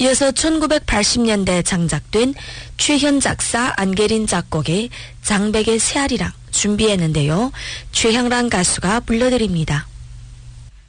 이어서 1980년대 장작된 최현 작사 안계린 작곡의 장백의 새알이랑 준비했는데요. 최향란 가수가 불러드립니다.